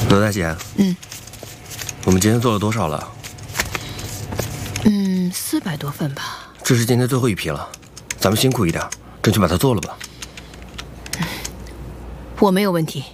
罗大姐，我们今天做了多少了 ？400多份吧。 这是今天最后一批了，咱们辛苦一点，争取把它做了吧。 我没有问题。